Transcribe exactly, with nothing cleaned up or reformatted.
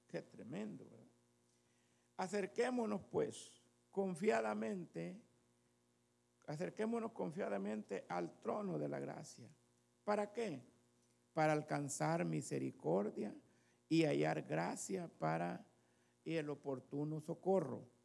Qué tremendo, ¿verdad? Acerquémonos pues confiadamente, acerquémonos confiadamente al trono de la gracia. ¿Para qué? Para alcanzar misericordia y hallar gracia para el oportuno socorro.